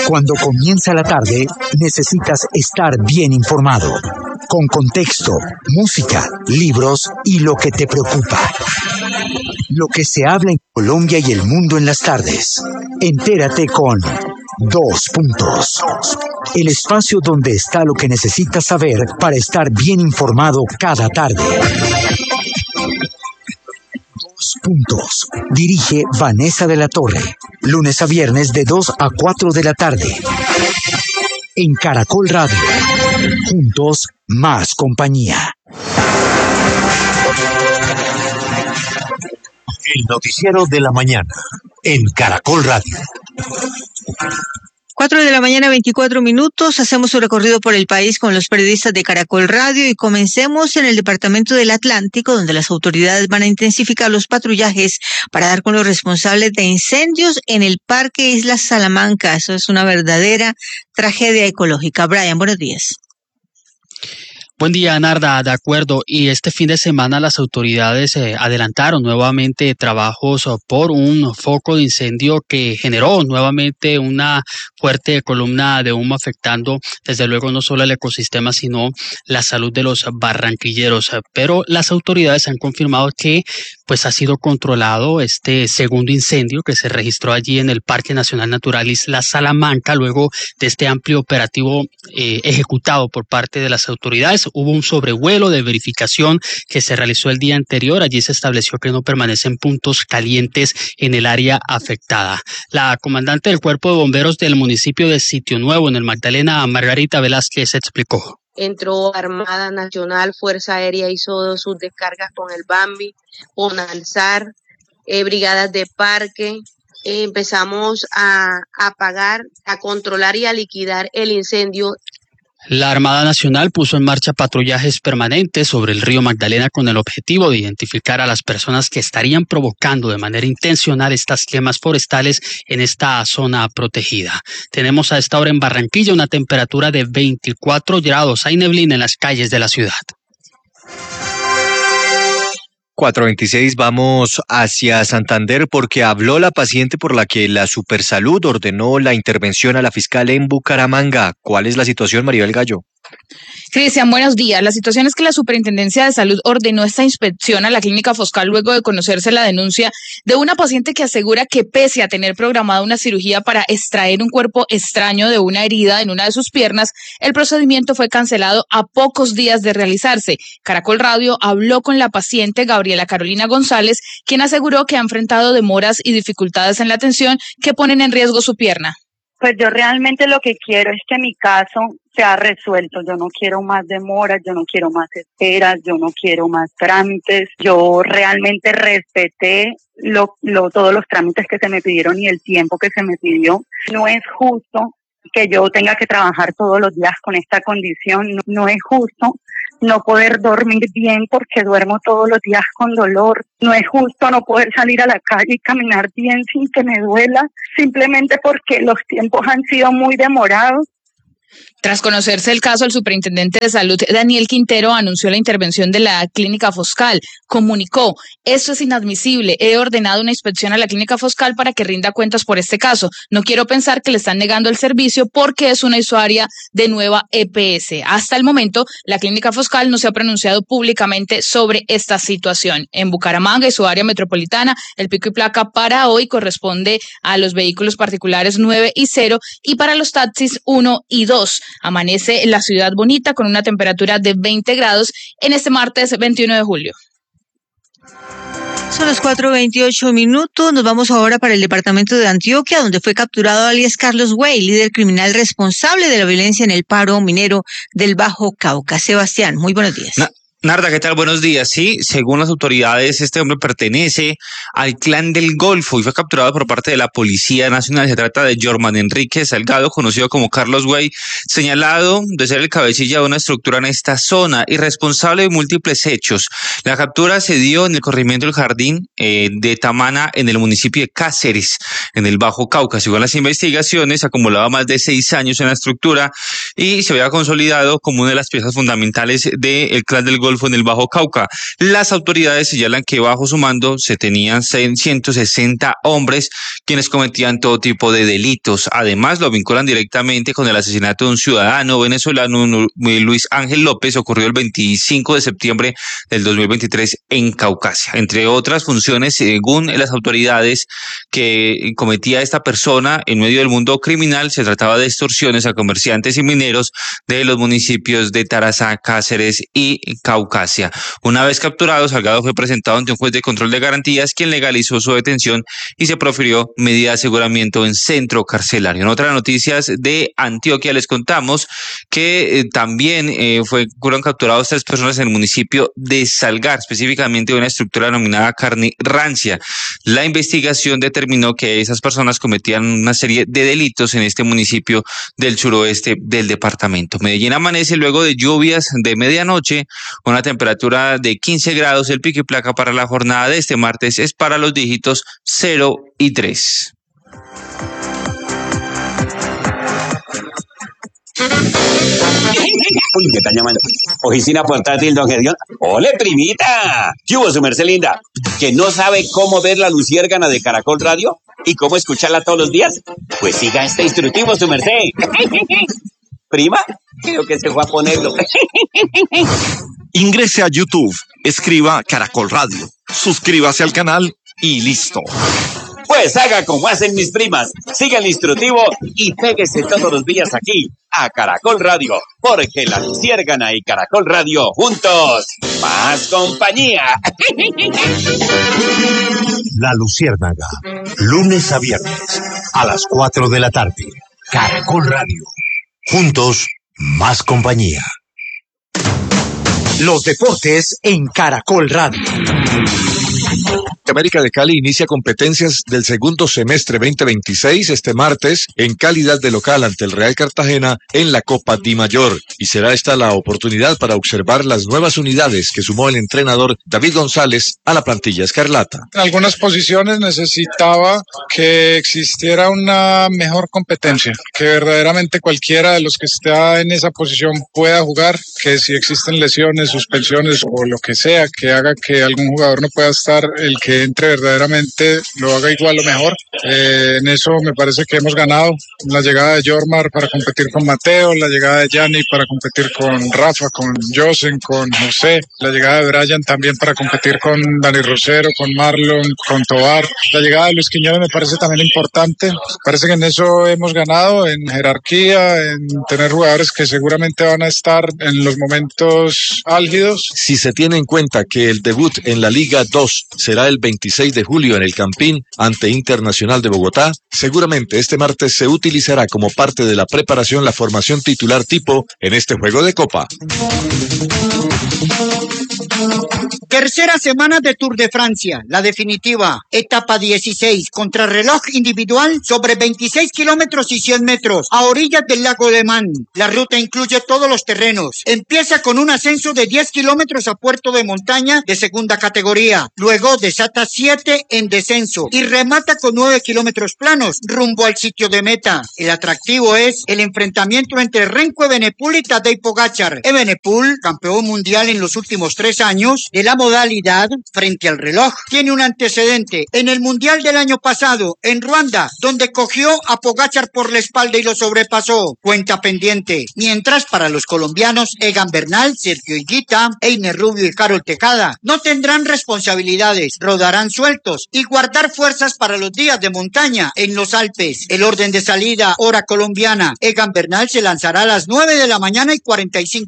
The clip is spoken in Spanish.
Cuando comienza la tarde, necesitas estar bien informado, con contexto, música, libros y lo que te preocupa. Lo que se habla en Colombia y el mundo en las tardes. Entérate con Dos Puntos. El espacio donde está lo que necesitas saber para estar bien informado cada tarde. Dos Puntos. Dirige Vanessa de la Torre. Lunes a viernes de 2 a 4 de la tarde. En Caracol Radio. Juntos, más compañía. El noticiero de la mañana. En Caracol Radio. 4 de la mañana, 24 minutos. Hacemos un recorrido por el país con los periodistas de Caracol Radio y comencemos en el departamento del Atlántico, donde las autoridades van a intensificar los patrullajes para dar con los responsables de incendios en el Parque Isla Salamanca. Eso es una verdadera tragedia ecológica. Brian, buenos días. Buen día, Narda, de acuerdo. Y este fin de semana las autoridades adelantaron nuevamente trabajos por un foco de incendio que generó nuevamente una fuerte columna de humo afectando desde luego no solo el ecosistema sino la salud de los barranquilleros. Pero las autoridades han confirmado que pues ha sido controlado este segundo incendio que se registró allí en el Parque Nacional Natural Isla Salamanca luego de este amplio operativo ejecutado por parte de las autoridades. Hubo un sobrevuelo de verificación que se realizó el día anterior. Allí se estableció que no permanecen puntos calientes en el área afectada. La comandante del Cuerpo de Bomberos del municipio de Sitio Nuevo, en el Magdalena, Margarita Velázquez, explicó. Entró Armada Nacional, Fuerza Aérea hizo sus descargas con el Bambi, con Alzar, brigadas de parque. Empezamos a apagar, a controlar y a liquidar el incendio. La Armada Nacional puso en marcha patrullajes permanentes sobre el río Magdalena con el objetivo de identificar a las personas que estarían provocando de manera intencional estas quemas forestales en esta zona protegida. Tenemos a esta hora en Barranquilla una temperatura de 24 grados. Hay neblina en las calles de la ciudad. 4:26, vamos hacia Santander porque habló la paciente por la que la Supersalud ordenó la intervención a la fiscal en Bucaramanga. ¿Cuál es la situación, Maribel Gallo? Cristian, buenos días. La situación es que la Superintendencia de Salud ordenó esta inspección a la Clínica Foscal luego de conocerse la denuncia de una paciente que asegura que pese a tener programada una cirugía para extraer un cuerpo extraño de una herida en una de sus piernas, el procedimiento fue cancelado a pocos días de realizarse. Caracol Radio habló con la paciente Gabriela Carolina González, quien aseguró que ha enfrentado demoras y dificultades en la atención que ponen en riesgo su pierna. Pues yo realmente lo que quiero es que mi caso sea resuelto. Yo no quiero más demoras, yo no quiero más esperas, yo no quiero más trámites. Yo realmente respeté todos los trámites que se me pidieron y el tiempo que se me pidió. No es justo que yo tenga que trabajar todos los días con esta condición. No es justo no poder dormir bien porque duermo todos los días con dolor. No es justo no poder salir a la calle y caminar bien sin que me duela, simplemente porque los tiempos han sido muy demorados. Tras conocerse el caso, el superintendente de salud, Daniel Quintero, anunció la intervención de la Clínica Foscal. Comunicó: esto es inadmisible, he ordenado una inspección a la Clínica Foscal para que rinda cuentas por este caso. No quiero pensar que le están negando el servicio porque es una usuaria de nueva EPS. Hasta el momento, la Clínica Foscal no se ha pronunciado públicamente sobre esta situación. En Bucaramanga y su área metropolitana, el pico y placa para hoy corresponde a los vehículos particulares 9 y 0 y para los taxis 1 y 2. Amanece la ciudad bonita con una temperatura de 20 grados en este martes 21 de julio. Son las 4:28 minutos. Nos vamos ahora para el departamento de Antioquia, donde fue capturado alias Carlos Güey, líder criminal responsable de la violencia en el paro minero del Bajo Cauca. Sebastián, muy buenos días. Narda, ¿qué tal? Buenos días. Sí, según las autoridades, este hombre pertenece al Clan del Golfo y fue capturado por parte de la Policía Nacional. Se trata de Jorman Enrique Salgado, conocido como Carlos Güey, señalado de ser el cabecilla de una estructura en esta zona y responsable de múltiples hechos. La captura se dio en el corregimiento del Jardín de Tamana, en el municipio de Cáceres, en el Bajo Cauca. Según las investigaciones, acumulaba más de 6 años en la estructura y se había consolidado como una de las piezas fundamentales del Clan del Golfo en el Bajo Cauca. Las autoridades señalan que bajo su mando se tenían 160 hombres quienes cometían todo tipo de delitos. Además, lo vinculan directamente con el asesinato de un ciudadano venezolano, Luis Ángel López, ocurrió el 25 de septiembre del 2023 en Caucasia. Entre otras funciones, según las autoridades, que cometía esta persona en medio del mundo criminal, se trataba de extorsiones a comerciantes y mineros de los municipios de Tarazá, Cáceres y Caucasia. Una vez capturado, Salgado fue presentado ante un juez de control de garantías, quien legalizó su detención y se profirió medida de aseguramiento en centro carcelario. En otras noticias de Antioquia les contamos que también fueron capturados 3 personas en el municipio de Salgar, específicamente de una estructura denominada Carne Rancia. La investigación determinó que esas personas cometían una serie de delitos en este municipio del suroeste del departamento. Medellín amanece luego de lluvias de medianoche, una temperatura de 15 grados. El pico y placa para la jornada de este martes es para los dígitos 0 y 3. Uy, ¿qué están llamando? Oficina portátil, don Gedión. ¡Ole, primita! ¿Qué hubo, su merced linda? ¿Que no sabe cómo ver la luciérgana de Caracol Radio? ¿Y cómo escucharla todos los días? Pues siga este instructivo, su merced. ¿Prima? Creo que se fue a ponerlo. Ingrese a YouTube, escriba Caracol Radio, suscríbase al canal y listo. Pues haga como hacen mis primas, siga el instructivo y péguese todos los días aquí a Caracol Radio, porque la luciérgana y Caracol Radio juntos, más compañía. La Luciérnaga, lunes a viernes a las 4 de la tarde. Caracol Radio, juntos, más compañía. Los deportes en Caracol Radio. América de Cali inicia competencias del segundo semestre 2026 este martes en calidad de local ante el Real Cartagena en la Copa Di Mayor, y será esta la oportunidad para observar las nuevas unidades que sumó el entrenador David González a la plantilla escarlata. En algunas posiciones necesitaba que existiera una mejor competencia, que verdaderamente cualquiera de los que está en esa posición pueda jugar, que si existen lesiones, suspensiones o lo que sea que haga que algún jugador no pueda estar, el que entre verdaderamente lo haga igual o mejor. En eso me parece que hemos ganado. La llegada de Jormar para competir con Mateo, la llegada de Gianni para competir con Rafa, con Josen, con José, la llegada de Brian también para competir con Dani Rosero, con Marlon, con Tobar. La llegada de Luis Quiñones me parece también importante. Parece que en eso hemos ganado, en jerarquía, en tener jugadores que seguramente van a estar en los momentos álgidos. Si se tiene en cuenta que el debut en la Liga 2 será el 26 de julio en el Campín ante Internacional de Bogotá, seguramente este martes se utilizará como parte de la preparación la formación titular tipo en este juego de Copa. Tercera semana de Tour de Francia, la definitiva, etapa 16, contrarreloj individual sobre 26 kilómetros y 100 metros, a orillas del lago Le Mans. La ruta incluye todos los terrenos. Empieza con un ascenso de 10 kilómetros a puerto de montaña de segunda categoría. Luego desata 7 en descenso y remata con 9 kilómetros planos rumbo al sitio de meta. El atractivo es el enfrentamiento entre Remco Evenepoel y Tadej Pogačar. Evenepoel, campeón mundial en los últimos 3 años de la modalidad frente al reloj, tiene un antecedente en el mundial del año pasado en Ruanda, donde cogió a Pogačar por la espalda y lo sobrepasó. Cuenta pendiente. Mientras para los colombianos Egan Bernal, Sergio Higuita, Einer Rubio y Carol Tejada no tendrán responsabilidades, rodarán sueltos y guardar fuerzas para los días de montaña en los Alpes. El orden de salida, hora colombiana: Egan Bernal se lanzará a las 9 de la mañana y 45